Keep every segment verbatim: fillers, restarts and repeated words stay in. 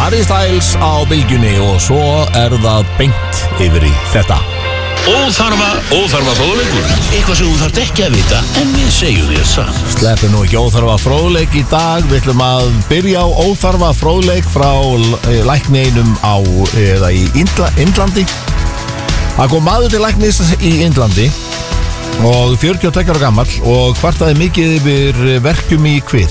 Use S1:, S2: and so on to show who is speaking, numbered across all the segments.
S1: Harry Styles á bylgjunni og svo er það beint yfir í þetta.
S2: Óþarfa, óþarfa fróðleikur. Eitthvað sem þú þarft ekki að vita, en við segjum þér samt.
S1: Sleppum nú ekki óþarfa fróðleik í dag. Við ætlum að byrja á óþarfa fróðleik frá lækni einum á, eða í Indla, Indlandi. Það kom maður til læknis í Indlandi og fjörutíu og tveggja ára gamall og kvartaði mikið yfir verkjum í kvið.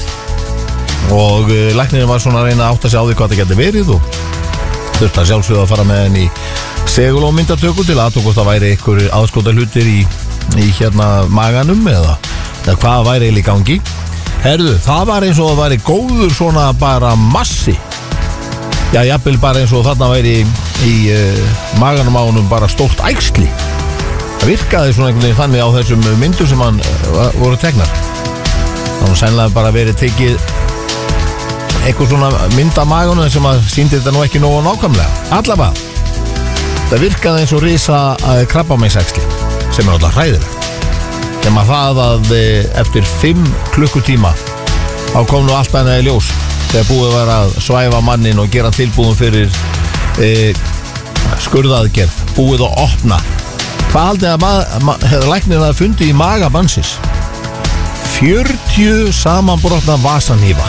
S1: Og læknirinn var svona að reyna að átta sig á því hvað það geti verið og þurfti að sjálfsögðu að fara með henni í segul og myndatöku til að aðtók hvort það væri ykkur aðskota hlutir í, í hérna maganum eða, eða hvað væri eiginlega í gangi. Herðu, það var eins og það væri góður svona bara massi. Já, jafnvel bara eins og þarna væri í uh, maganum á honum bara stórt æxli. Það virkaði svona einhvern veginn þannig á þessum myndum sem hann uh, voru tegnar. Það var sennilega bara verið tekið eitthvað svona mynd af maganum sem að sýndi þetta nú ekki nógu nákvæmlega. Allavega, það virkaði eins og risa uh, krabbameinsæxli sem er alltaf hræðilegt. Þegar maður það að uh, eftir fimm klukkutíma þá kom nú alltaf henni í ljós þegar búið var að svæfa mannin og gera tilbúin fyrir uh, skurðaðgerð, búið að opna. Hvað haldið að maður, ma, læknirinn hafði fundið í maga mannsins? fjörutíu samanbrotna vasanhífa.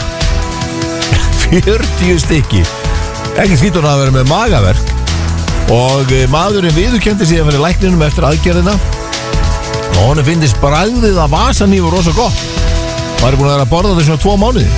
S1: fjörutíu stykki. Ekki skýtur hann að vera með magaverk. Og maðurinn viðurkenndi sig að vera lækninum eftir aðgerðina og honum finnist bragðið að vasanhífu rosa gott. Var búin að vera að borða þau svona tvo mánuði.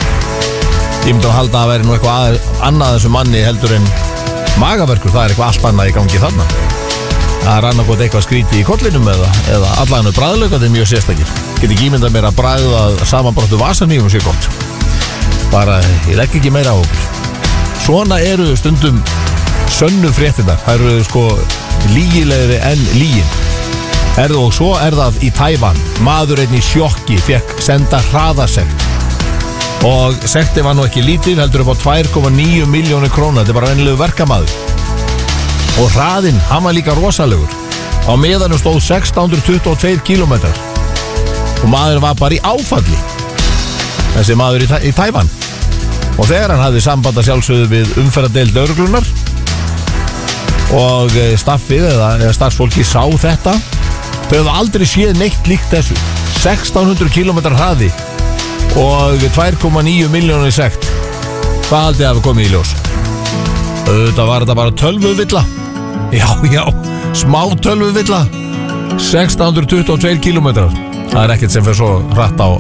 S1: Ég myndi að halda að vera nú eitthvað annað þessum manni heldur en magaverkur. Það er eitthvað allt annað í gangi þarna. Það rann okkur eitthvað skríti í kollinum eða, eða allan bræðlaugat er mjög sérstakir. Get ekki ímyndað mér að bræða samanbrottu vasanhífum sé gott. Bara, ég legg ekki meira á okkur. Svona eru stundum sönnu fréttinnar. Það eru sko lígilegri en lígin. Erðu og svo er það í Tævan. Maður einn í sjokki fekk senda hraðasekt. Og sekti var nú ekki lítil, heldur upp á tvö komma níu milljónir króna. Þetta er bara venjulegu verkamaður. Og hraðinn, hann var líka rosalegur. Á meðanum stóð sextán hundruð tuttugu og tveir kílómetrar. Og maður var bara í áfalli. Þessi maður í, í Tævan. Og þegar hann hafði samband að sjálfsögðu við umferðardeild lögreglunnar og staffið eða, eða starfsfólki sá þetta, þau hefðu aldrei séð neitt líkt þessu. sextán hundruð kílómetrar hraði og tvö komma níu milljónir sekt. Hvað haldið að hafa komið í ljós? Þetta var þetta bara tölvuvilla. Já, já, smá tölvuvilla. sextán hundruð tuttugu og tveir kílómetrar. Það er ekkert sem fer svo hratt á